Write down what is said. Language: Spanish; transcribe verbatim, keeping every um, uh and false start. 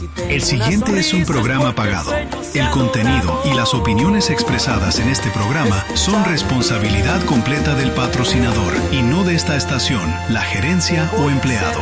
El siguiente es un programa pagado. El contenido y las opiniones expresadas en este programa son responsabilidad completa del patrocinador y no de esta estación, la gerencia o empleado.